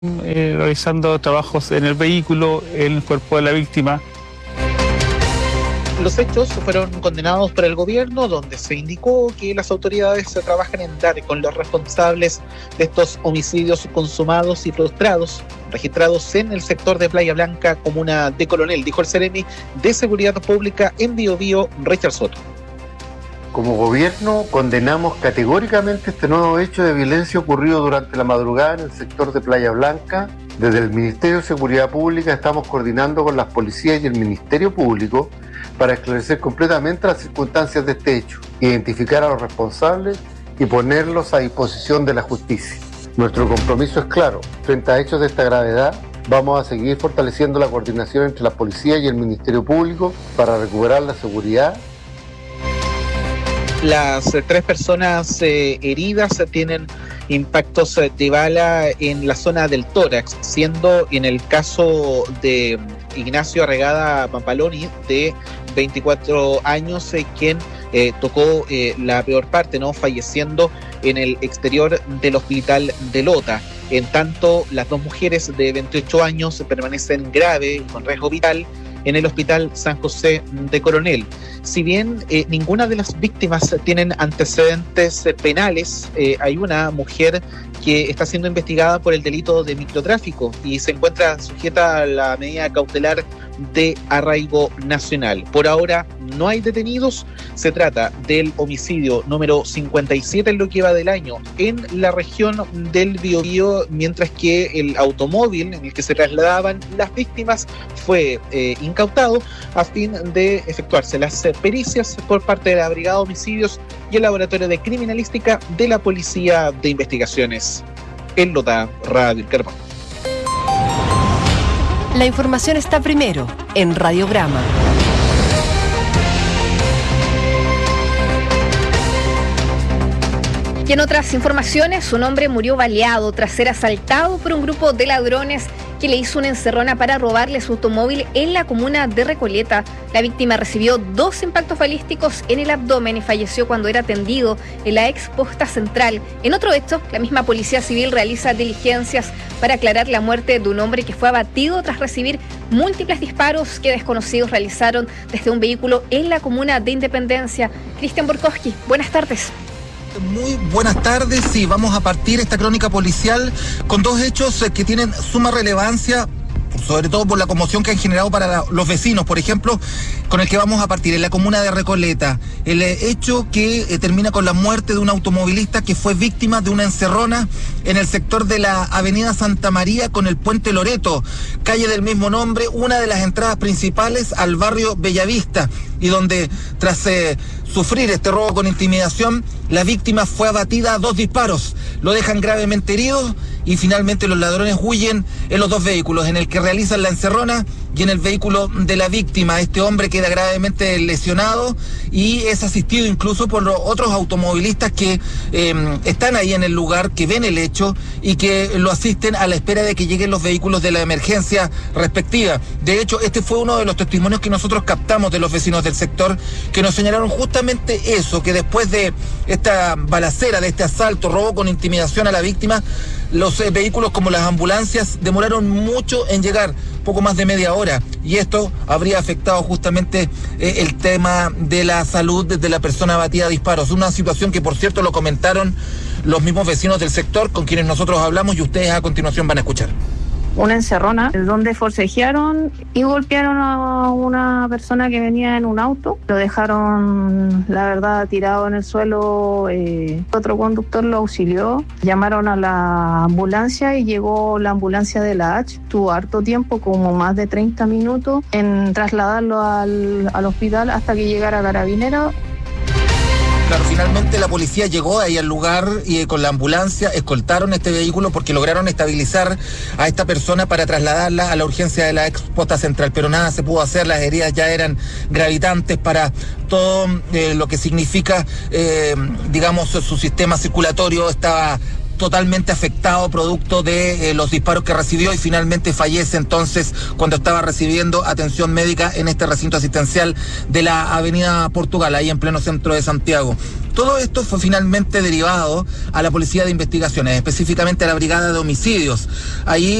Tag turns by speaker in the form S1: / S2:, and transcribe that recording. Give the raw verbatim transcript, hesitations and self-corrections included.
S1: eh, realizando trabajos en el vehículo, en el cuerpo de la víctima.
S2: Los hechos fueron condenados por el gobierno, donde se indicó que las autoridades trabajan en dar con los responsables de estos homicidios consumados y frustrados, registrados en el sector de Playa Blanca, comuna de Coronel, dijo el Seremi de Seguridad Pública en Biobío, Richard Soto.
S3: Como gobierno condenamos categóricamente este nuevo hecho de violencia ocurrido durante la madrugada en el sector de Playa Blanca. Desde el Ministerio de Seguridad Pública estamos coordinando con las policías y el Ministerio Público para esclarecer completamente las circunstancias de este hecho, identificar a los responsables y ponerlos a disposición de la justicia. Nuestro compromiso es claro: frente a hechos de esta gravedad, vamos a seguir fortaleciendo la coordinación entre la policía y el Ministerio Público para recuperar la seguridad.
S2: Las eh, tres personas eh, heridas eh, tienen impactos eh, de bala en la zona del tórax, siendo en el caso de Ignacio Arregada Pampaloni, de veinticuatro años, eh, quien eh, tocó eh, la peor parte, ¿no?, falleciendo en el exterior del hospital de Lota. En tanto, las dos mujeres de veintiocho años permanecen grave y con riesgo vital en el Hospital San José de Coronel. Si bien eh, ninguna de las víctimas tienen antecedentes eh, penales, eh, hay una mujer que está siendo investigada por el delito de microtráfico y se encuentra sujeta a la medida cautelar de arraigo nacional. Por ahora no hay detenidos. Se trata del homicidio número cincuenta y siete en lo que va del año en la región del Biobío, mientras que el automóvil en el que se trasladaban las víctimas fue eh, incautado a fin de efectuarse las eh, pericias por parte de la Brigada de Homicidios y el Laboratorio de Criminalística de la Policía de Investigaciones. En Lota, Radio El Carpón.
S4: La información está primero en Radiograma.
S5: Y en otras informaciones, un hombre murió baleado tras ser asaltado por un grupo de ladrones que le hizo una encerrona para robarle su automóvil en la comuna de Recoleta. La víctima recibió dos impactos balísticos en el abdomen y falleció cuando era atendido en la ex posta central. En otro hecho, la misma Policía Civil realiza diligencias para aclarar la muerte de un hombre que fue abatido tras recibir múltiples disparos que desconocidos realizaron desde un vehículo en la comuna de Independencia. Cristian Borkowski, buenas tardes.
S6: Muy buenas tardes. Sí, vamos a partir esta crónica policial con dos hechos que tienen suma relevancia, sobre todo por la conmoción que han generado para la, los vecinos. Por ejemplo, con el que vamos a partir, en la comuna de Recoleta, el eh, hecho que eh, termina con la muerte de un automovilista que fue víctima de una encerrona en el sector de la avenida Santa María con el puente Loreto, calle del mismo nombre, una de las entradas principales al barrio Bellavista, y donde tras eh, sufrir este robo con intimidación, la víctima fue abatida a dos disparos, lo dejan gravemente herido y finalmente los ladrones huyen en los dos vehículos, en el que realizan la encerrona y en el vehículo de la víctima. Este hombre queda gravemente lesionado y es asistido incluso por los otros automovilistas que eh, están ahí en el lugar, que ven el hecho y que lo asisten a la espera de que lleguen los vehículos de la emergencia respectiva. De hecho, este fue uno de los testimonios que nosotros captamos de los vecinos del sector, que nos señalaron justamente eso, que después de esta balacera, de este asalto, robo con intimidación a la víctima, los eh, vehículos como las ambulancias demoraron mucho en llegar, poco más de media hora, y esto habría afectado justamente eh, el tema de la salud de la persona abatida a disparos. Una situación que, por cierto, lo comentaron los mismos vecinos del sector con quienes nosotros hablamos y ustedes a continuación van a escuchar.
S7: Una encerrona donde forcejearon y golpearon a una persona que venía en un auto. Lo dejaron, la verdad, tirado en el suelo. Eh, otro conductor lo auxilió. Llamaron a la ambulancia y llegó la ambulancia de la H. Tuvo harto tiempo, como más de treinta minutos, en trasladarlo al, al hospital hasta que llegara Carabineros.
S6: Claro, finalmente la policía llegó ahí al lugar y eh, con la ambulancia escoltaron este vehículo porque lograron estabilizar a esta persona para trasladarla a la urgencia de la ex posta central, pero nada se pudo hacer, las heridas ya eran gravitantes para todo eh, lo que significa, eh, digamos, su sistema circulatorio estaba totalmente afectado producto de eh, los disparos que recibió y finalmente fallece entonces cuando estaba recibiendo atención médica en este recinto asistencial de la avenida Portugal, ahí en pleno centro de Santiago. Todo esto fue finalmente derivado a la Policía de Investigaciones, específicamente a la Brigada de Homicidios. Ahí